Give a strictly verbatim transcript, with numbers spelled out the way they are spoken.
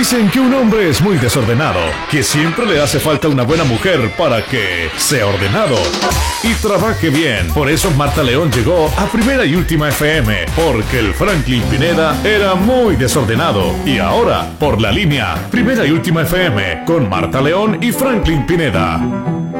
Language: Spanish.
Dicen que un hombre es muy desordenado, que siempre le hace falta una buena mujer para que sea ordenado y trabaje bien. Por eso Marta León llegó a Primera y Última F M, porque el Franklin Pineda era muy desordenado. Y ahora, por la línea Primera y Última F M, con Marta León y Franklin Pineda.